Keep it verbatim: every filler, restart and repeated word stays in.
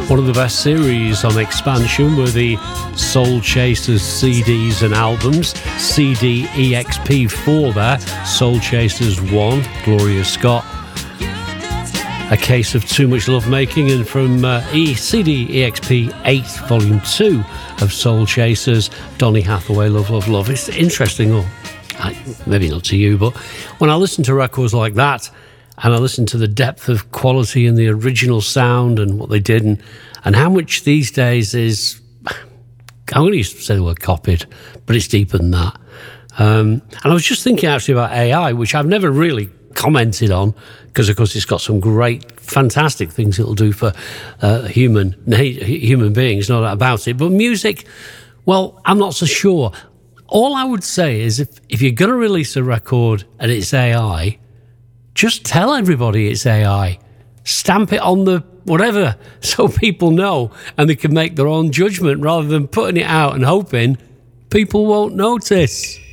One of the best series on Expansion were the Soul Chasers C Ds and albums. C D E X P four there, Soul Chasers one, Gloria Scott. A Case of Too Much Lovemaking, and from uh, e, C D E X P eight, Volume two of Soul Chasers, Donny Hathaway, Love, Love, Love. It's interesting, or I, maybe not to you, but when I listen to records like that, and I listen to the depth of quality and the original sound and what they did, and, and how much these days is, I'm going to say the word copied, but it's deeper than that. Um, and I was just thinking actually about A I, which I've never really commented on, because of course it's got some great, fantastic things it'll do for uh, human human beings, no doubt about it. But music, well, I'm not so sure. All I would say is if, if you're going to release a record and it's A I, just tell everybody it's A I. Stamp it on the whatever so people know and they can make their own judgment rather than putting it out and hoping people won't notice.